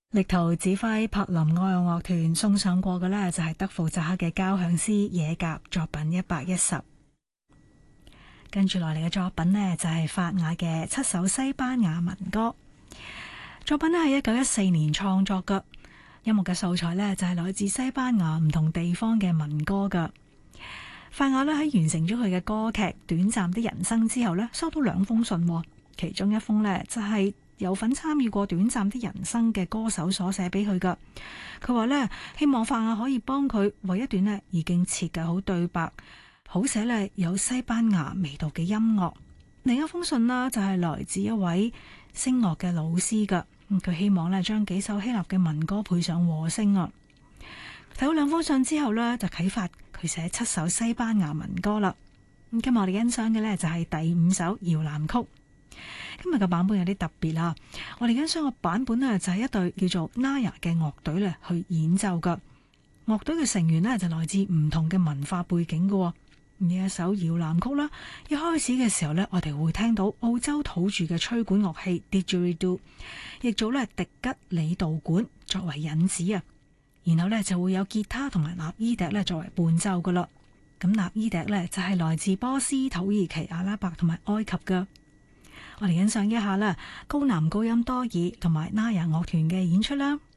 力圖指揮柏林愛樂樂團送上過嘅呢，就係德弗扎克嘅交響詩《野鴿》作品110。跟住落嚟嘅作品呢，就係法雅嘅7首西班牙民歌。作品呢係1914年創作嘅，音樂嘅素材呢，就係來自西班牙唔同地方嘅民歌噶。法雅呢喺完成咗佢嘅歌劇《短暫的人生》之後呢，收到2封信，其中一封呢，就係有份參與過《短暫的人生》嘅歌手所寫俾佢噶。佢話呢，希望法雅可以幫佢為一段呢已經設計好對白，好寫呢有西班牙味道嘅音樂。另一封信啦，就係來自一位聲樂嘅老師噶，佢希望呢將幾首希臘嘅民歌配上和聲啊。睇到2封信之後呢，就啟發佢寫7首西班牙民歌啦。咁今日我哋欣賞嘅呢，就係第5首搖籃曲。今日嘅版本有啲特別啦，我哋欣賞個版本呢，就係一隊叫做 Naya 嘅樂隊咧去演奏噶。樂隊嘅成員呢，就來自唔同嘅文化背景噶。呢一首搖籃曲啦，一開始嘅時候呢，我哋會聽到澳洲土著嘅吹管樂器 didgeridoo， 譯做呢迪吉里道管作為引子啊，然後呢，就會有吉他同埋納伊笛呢作為伴奏噶啦。咁納伊笛呢，就係來自波斯、土耳其、阿拉伯同埋埃及噶。我哋欣賞一下啦，高男高音多爾同埋 Naya 樂團嘅演出啦。